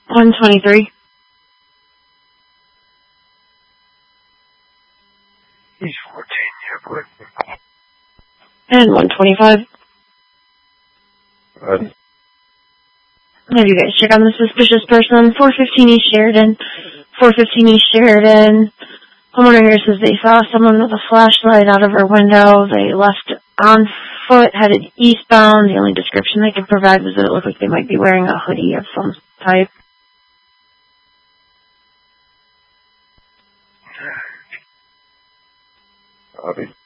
123. He's 14, yeah, boy. And 125. Have you guys check on the suspicious person? 415 East Sheridan. 415 East Sheridan. Homeowner here says they saw someone with a flashlight out of her window. They left on foot, headed eastbound. The only description they could provide was that it looked like they might be wearing a hoodie of some type. Copy.